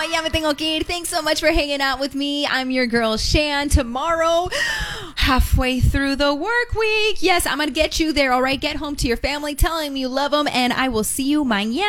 ya me tengo que ir. Thanks so much for hanging out with me. I'm your girl, Shan. Tomorrow, halfway through the work week. Yes, I'm going to get you there, all right? Get home to your family, tell them you love them, and I will see you mañana.